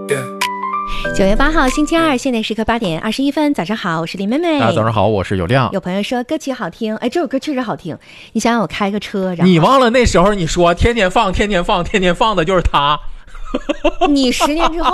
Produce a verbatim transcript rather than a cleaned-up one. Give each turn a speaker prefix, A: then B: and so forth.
A: 九月八号星期二，现在时刻八点二十一分，早上好，我是林妹妹。
B: 大家早上好，我是有亮。
A: 有朋友说歌曲好听，哎，这首歌确实好听。你想想，我开个车，然后
B: 你忘了那时候你说天天放天天放天天放的就是他。
A: 你十年之后